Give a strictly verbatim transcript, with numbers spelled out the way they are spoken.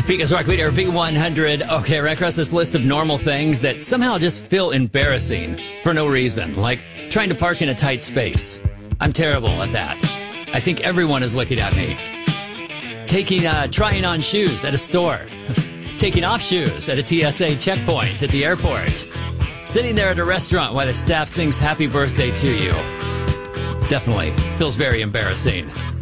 Pika's Rock Leader V one hundred. Okay, right across this list of normal things that somehow just feel embarrassing for no reason, like trying to park in a tight space. I'm terrible at that. I think everyone is looking at me. Taking, uh, trying on shoes at a store. Taking off shoes at a T S A checkpoint at the airport. Sitting there at a restaurant while the staff sings happy birthday to you. Definitely feels very embarrassing.